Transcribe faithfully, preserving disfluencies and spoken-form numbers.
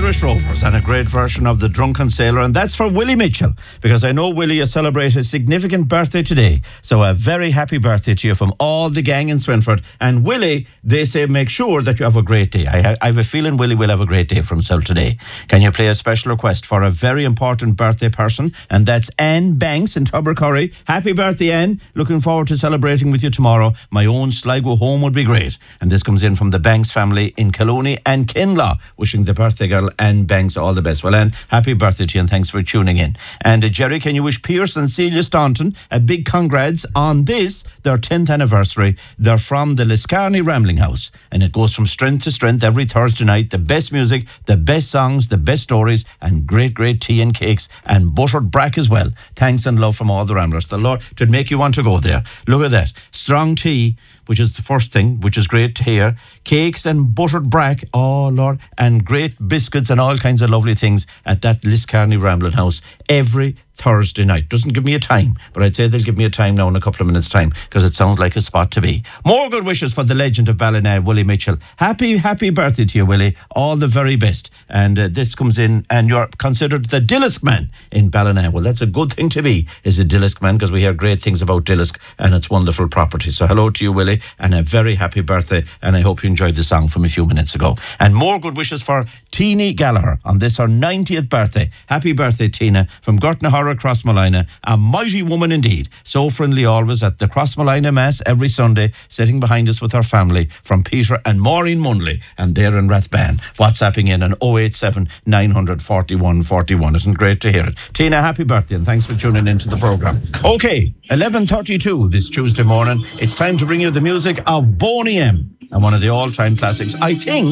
Irish Rovers and a great version of The Drunken Sailor, and that's for Willie Mitchell, because I know, Willie, you celebrate a significant birthday today. So a very happy birthday to you from all the gang in Swinford. And Willie, they say make sure that you have a great day. I, ha- I have a feeling Willie will have a great day for himself today. Can you play a special request for a very important birthday person? And that's Anne Banks in Tubbercurry. Happy birthday, Anne. Looking forward to celebrating with you tomorrow. My own Sligo home would be great. And this comes in from the Banks family in Colony and Kinlaw, wishing the birthday girl Anne Banks all the best. Well, Anne, happy birthday to you and thanks for tuning in. And uh, Jerry, can you wish Pierce and Celia Staunton a big congrats on this, their tenth anniversary. They're from the Liscarney Rambling House, and it goes from strength to strength every Thursday night. The best music, the best songs, the best stories, and great, great tea and cakes, and buttered brack as well. Thanks and love from all the Ramblers. The Lord, to make you want to go there. Look at that. Strong tea, which is the first thing, which is great to hear. Cakes and buttered brack, oh Lord, and great biscuits and all kinds of lovely things at that Liscarney Rambling House every Thursday night. Doesn't give me a time, but I'd say they'll give me a time now in a couple of minutes' time, because it sounds like a spot to be. More good wishes for the legend of Ballina, Willie Mitchell. Happy, happy birthday to you, Willie. All the very best. And uh, this comes in, and you're considered the Dillisk man in Ballina. Well, that's a good thing to be, is a Dillisk man, because we hear great things about Dillisk and its wonderful property. So hello to you, Willie, and a very happy birthday, and I hope you enjoyed the song from a few minutes ago. And more good wishes for Teeny Gallagher on this, her ninetieth birthday. Happy birthday, Tina, from Gurtnahara, Crossmolina. A mighty woman indeed. So friendly always at the Crossmolina Mass every Sunday, sitting behind us with her family, from Peter and Maureen Munley, and they're in Rathban. WhatsApping in on oh eight seven, nine hundred, forty-one forty-one. Isn't great to hear it. Tina, happy birthday, and thanks for tuning into the programme. Okay, eleven thirty-two this Tuesday morning. It's time to bring you the music of Boney M, and one of the all-time classics, I think,